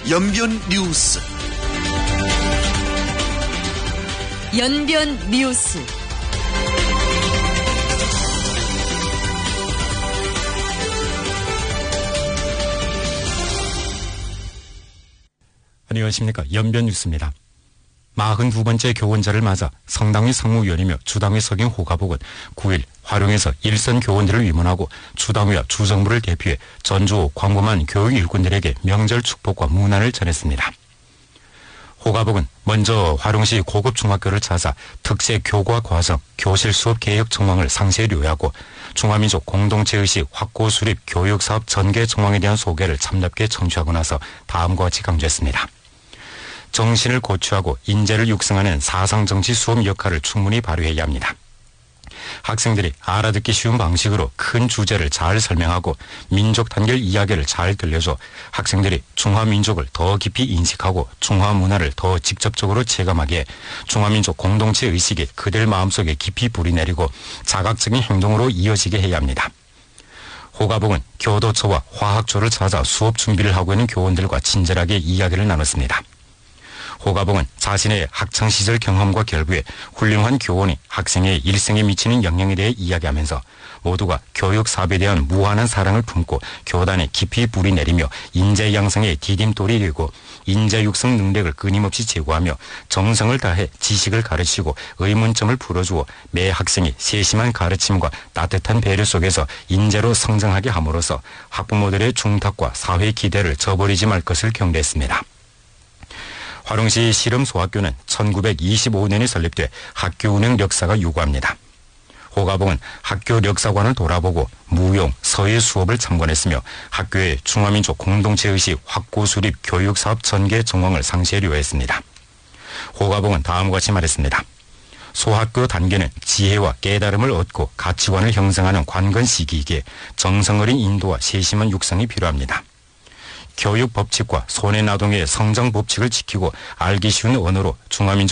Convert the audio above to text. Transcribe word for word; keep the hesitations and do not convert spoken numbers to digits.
연변 뉴스. 연변 뉴스. 안녕하십니까. 연변 뉴스입니다. 사십이 번째 교원절을 맞아 성당위 상무위원이며 주당위 석인 호가복은 구 일 화룡에서 일선 교원들을 위문하고 주당위와 주정부를 대표해 전주 광범한 교육 일꾼들에게 명절 축복과 문안을 전했습니다. 호가복은 먼저 화룡시 고급 중학교를 찾아 특색 교과 과정, 교실 수업 개혁 정황을 상세히 요약하고 중화민족 공동체의식 확고 수립 교육사업 전개 정황에 대한 소개를 참답게 청취하고 나서 다음과 같이 강조했습니다. 정신을 고취하고 인재를 육성하는 사상정치 수업 역할을 충분히 발휘해야 합니다. 학생들이 알아듣기 쉬운 방식으로 큰 주제를 잘 설명하고 민족 단결 이야기를 잘 들려줘 학생들이 중화민족을 더 깊이 인식하고 중화문화를 더 직접적으로 체감하기에 중화민족 공동체 의식이 그들 마음속에 깊이 뿌리내리고 자각적인 행동으로 이어지게 해야 합니다. 호가복은 교도처와 화학조를 찾아 수업 준비를 하고 있는 교원들과 친절하게 이야기를 나눴습니다. 호가복은 자신의 학창시절 경험과 결부에 훌륭한 교원이 학생의 일생에 미치는 영향에 대해 이야기하면서 모두가 교육 사업에 대한 무한한 사랑을 품고 교단에 깊이 뿌리내리며 인재 양성에 디딤돌이 되고 인재 육성 능력을 끊임없이 제고하며 정성을 다해 지식을 가르치고 의문점을 풀어주어 매 학생이 세심한 가르침과 따뜻한 배려 속에서 인재로 성장하게 함으로써 학부모들의 중탁과 사회 기대를 저버리지 말 것을 경고했습니다. 화룡시 실험소학교는 천구백이십오 년에 설립돼 학교 운영 역사가 유구합니다. 호가복은 학교 역사관을 돌아보고 무용, 서예 수업을 참관했으며 학교의 중화민족 공동체의식 확고 수립 교육사업 전개 정황을 상세히 요했습니다. 호가복은 다음과 같이 말했습니다. 소학교 단계는 지혜와 깨달음을 얻고 가치관을 형성하는 관건 시기이기에 정성어린 인도와 세심한 육성이 필요합니다. 교육 법칙과 손해노동의 성장 법칙을 지키고 알기 쉬운 언어로 중화민족